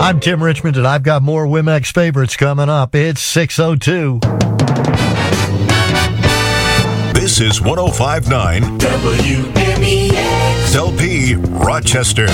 I'm Tim Richmond, and I've got more Wimex favorites coming up. It's 6:02. This is 105.9 WMEX LP Rochester.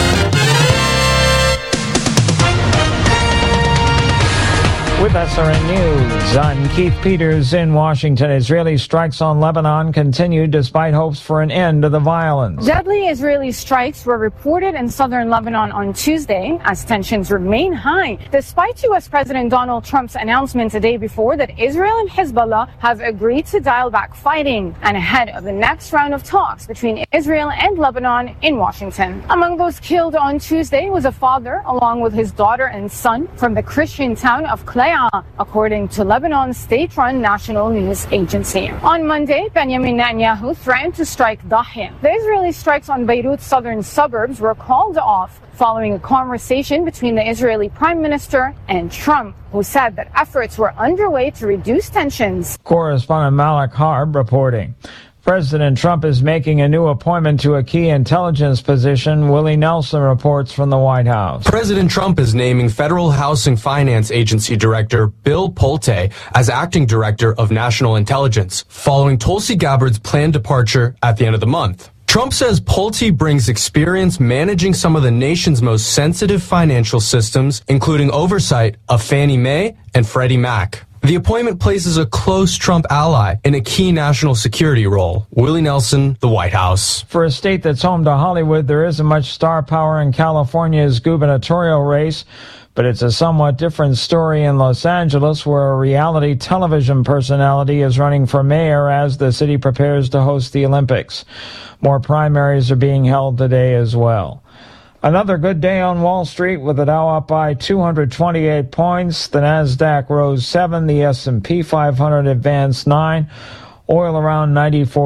With SRN News, I'm Keith Peters in Washington. Israeli strikes on Lebanon continued despite hopes for an end to the violence. Deadly Israeli strikes were reported in southern Lebanon on Tuesday as tensions remain high, despite U.S. President Donald Trump's announcement the day before that Israel and Hezbollah have agreed to dial back fighting and ahead of the next round of talks between Israel and Lebanon in Washington. Among those killed on Tuesday was a father along with his daughter and son from the Christian town of Klea, according to Lebanon's state-run national news agency. On Monday, Benjamin Netanyahu threatened to strike Dahya. The Israeli strikes on Beirut's southern suburbs were called off following a conversation between the Israeli Prime Minister and Trump, who said that efforts were underway to reduce tensions. Correspondent Malik Harb reporting. President Trump is making a new appointment to a key intelligence position. Willie Nelson reports from the White House. President Trump is naming Federal Housing Finance Agency Director Bill Pulte as acting director of national intelligence, following Tulsi Gabbard's planned departure at the end of the month. Trump says Pulte brings experience managing some of the nation's most sensitive financial systems, including oversight of Fannie Mae and Freddie Mac. The appointment places a close Trump ally in a key national security role. Willie Nelson, the White House. For a state that's home to Hollywood, there isn't much star power in California's gubernatorial race, but it's a somewhat different story in Los Angeles, where a reality television personality is running for mayor as the city prepares to host the Olympics. More primaries are being held today as well. Another good day on Wall Street with the Dow up by 228 points. The Nasdaq rose 7. The S&P 500 advanced 9. Oil around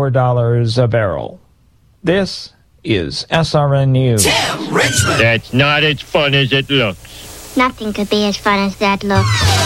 $94 a barrel. This is SRN News. Tim Richmond. That's not as fun as it looks. Nothing could be as fun as that looks.